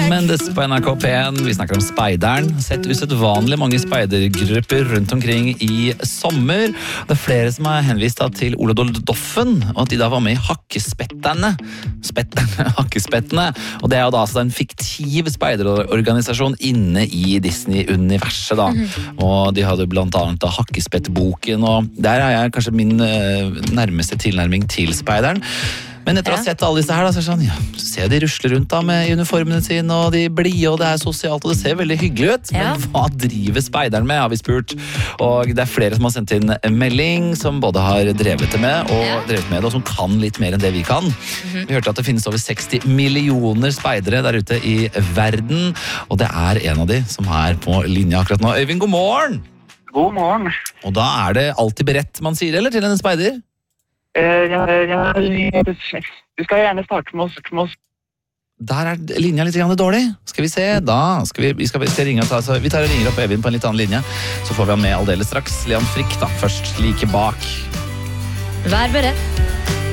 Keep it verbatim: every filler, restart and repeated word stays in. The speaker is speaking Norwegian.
Mendes på N R K P en. Vi snakker om speideren. Sett usedvanlig mange speidergrupper rundt omkring i sommer. Det er flere som har henvist til Ole Dole Doffen, og at de da var med i Hakkespetterne. Spetterne, Hakkespettene. Og det er jo da altså en fiktiv speiderorganisasjon inne i Disney-universet da. Mm-hmm. Og de hadde blant annet da Hakkespettboken, og der er jeg kanskje min uh, nærmeste tilnærming til speideren. Men etter å ha sett alle disse her, da, så er det sånn, ja, så ser de rusler rundt da med uniformene sine, og de blir, og det er sosialt, og det ser veldig hyggelig ut. Ja. Men hva driver speideren med, har vi spurt. Og det er flere som har sendt inn en melding, som både har drevet det med, og ja. drevet med det, og som kan litt mer enn det vi kan. Mm-hmm. Vi hørte at det finnes over seksti millioner speidere der ute i verden, og det er en av de som er på linja akkurat nå. Øyvind, god morgen! God morgen. Og da er det alltid beredt, man sier, eller til en speider? Uh, ja, ja, du skal gjerne starte med oss, med oss. Der er linja litt dårlig. Skal vi se, da skal vi, vi, skal, vi, skal ringe, altså, vi tar og ringer opp Øyvind på en litt annen linje. Så får vi han med aldeles straks. Leon Frikk da, først like bak. Vær beredt.